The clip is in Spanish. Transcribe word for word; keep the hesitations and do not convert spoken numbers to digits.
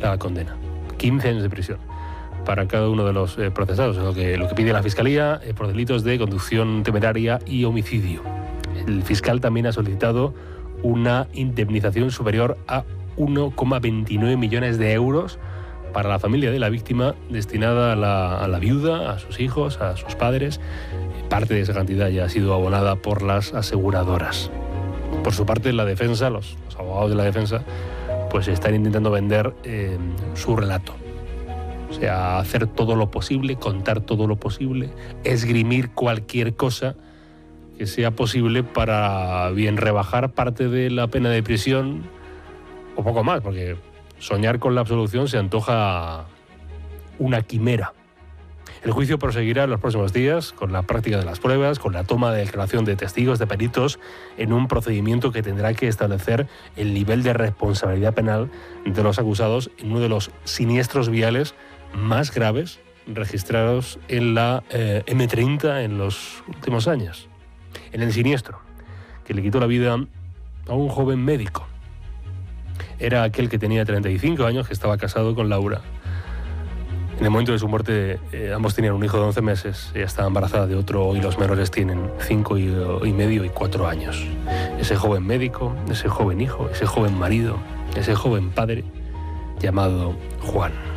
la condena. quince años de prisión para cada uno de los eh, procesados, lo que, lo que pide la Fiscalía eh, por delitos de conducción temeraria y homicidio. El fiscal también ha solicitado una indemnización superior a uno coma veintinueve millones de euros para la familia de la víctima, destinada a la, a la viuda, a sus hijos, a sus padres. Parte de esa cantidad ya ha sido abonada por las aseguradoras. Por su parte, la defensa, los, los abogados de la defensa, pues están intentando vender eh, su relato. O sea, hacer todo lo posible, contar todo lo posible, esgrimir cualquier cosa que sea posible para bien rebajar parte de la pena de prisión o poco más, porque soñar con la absolución se antoja una quimera. El juicio proseguirá en los próximos días con la práctica de las pruebas, con la toma de declaración de testigos, de peritos, en un procedimiento que tendrá que establecer el nivel de responsabilidad penal de los acusados en uno de los siniestros viales más graves registrados en la eh, eme treinta en los últimos años. En el siniestro que le quitó la vida a un joven médico. Era aquel que tenía treinta y cinco años, que estaba casado con Laura. En el momento de su muerte, eh, ambos tenían un hijo de once meses. Ella estaba embarazada de otro y los menores tienen cinco y, y medio y cuatro años. Ese joven médico, ese joven hijo, ese joven marido, ese joven padre llamado Juan.